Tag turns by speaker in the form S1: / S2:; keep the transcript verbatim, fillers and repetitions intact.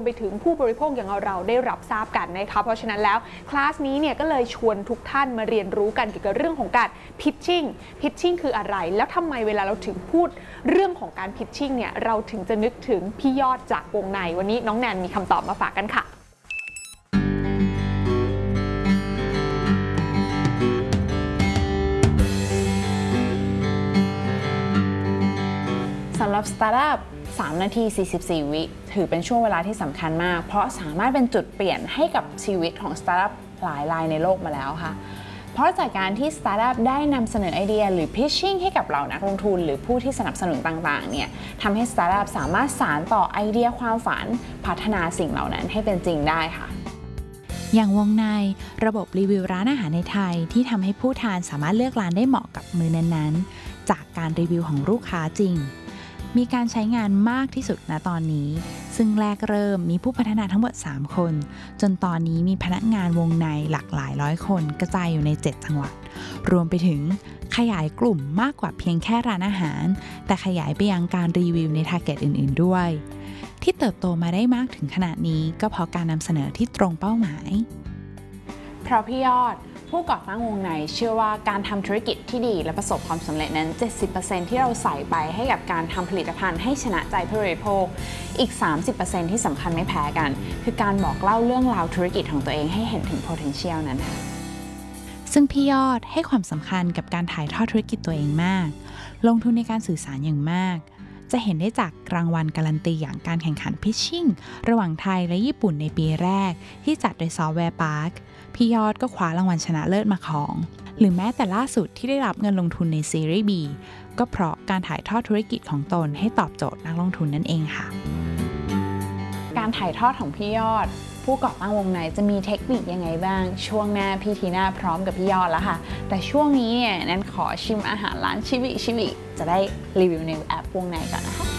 S1: ไปถึงผู้บริโภคอย่างเราได้รับทราบกันนะคะเพราะฉะนั้นแล้วคลาสนี้เนี่ยก็เลยชวนทุกท่านมาเรียนรู้กันเกี่ยวกับเรื่องของการ pitching pitching คืออะไรแล้วทำไมเวลาเราถึงพูดเรื่องของการ pitching เนี่ยเราถึงจะนึกถึงพี่ยอดจากวงในวันนี้น้องแนนมีคำตอบมาฝากกันค่ะ
S2: สำหรับสตาร์ทอัพสามนาทีสี่สิบสี่วิถือเป็นช่วงเวลาที่สำคัญมากเพราะสามารถเป็นจุดเปลี่ยนให้กับชีวิตของสตาร์ทอัพหลายรายในโลกมาแล้วค่ะเพราะจากการที่สตาร์ทอัพได้นำเสนอไอเดียหรือ pitching ให้กับเหล่านักลงทุนหรือผู้ที่สนับสนุนต่างๆเนี่ยทำให้สตาร์ทอัพสามารถสานต่อไอเดียความฝันพัฒนาสิ่งเหล่านั้นให้เป็นจริงได้ค่ะ
S3: อย่างวงในระบบรีวิวร้านอาหารในไทยที่ทำให้ผู้ทานสามารถเลือกร้านได้เหมาะกับมื้อนั้นๆจากการรีวิวของลูกค้าจริงมีการใช้งานมากที่สุดณตอนนี้ซึ่งแรกเริ่มมีผู้พัฒนาทั้งหมดสามคนจนตอนนี้มีพนักงานวงในหลากหลายร้อยคนกระจายอยู่ในเจ็ดจังหวัดรวมไปถึงขยายกลุ่มมากกว่าเพียงแค่ร้านอาหารแต่ขยายไปยังการรีวิวในทาร์เก็ตอื่นๆด้วยที่เติบโตมาได้มากถึงขนาดนี้ก็เพราะการนำเสนอที่ตรงเป้าหมาย
S2: เพราะพี่ยอดผู้ก่อตั้งวงในเชื่อว่าการทำธุรกิจที่ดีและประสบความสำเร็จนั้น เจ็ดสิบเปอร์เซ็นต์ ที่เราใส่ไปให้กับการทำผลิตภัณฑ์ให้ชนะใจผู้บริโภคอีก สามสิบเปอร์เซ็นต์ ที่สำคัญไม่แพ้กันคือการบอกเล่าเรื่องราวธุรกิจของตัวเองให้เห็นถึง potential นั้นค่ะ
S3: ซึ่งพี่ยอดให้ความสำคัญกับการถ่ายทอดธุรกิจตัวเองมากลงทุนในการสื่อสารอย่างมากจะเห็นได้จากรางวัลการันตีอย่างการแข่งขัน pitching ระหว่างไทยและญี่ปุ่นในปีแรกที่จัดโดย Software Park พี่ยอดก็คว้ารางวัลชนะเลิศมาครองหรือแม้แต่ล่าสุดที่ได้รับเงินลงทุนในซีรีส์ B ก็เพราะการถ่ายทอดธุรกิจของตนให้ตอบโจทย์นักลงทุนนั่นเองค่ะ
S2: การถ่ายทอดของพี่ยอดผู้ก่อตั้งวงในจะมีเทคนิคยังไงบ้างช่วงหน้าพี่ทีน่าพร้อมกับพี่ยอดแล้วค่ะแต่ช่วงนี้เนี่ยนั้นขอชิมอาหารร้านชิวิชิวิจะได้รีวิวในแอปวงในก่อนนะคะ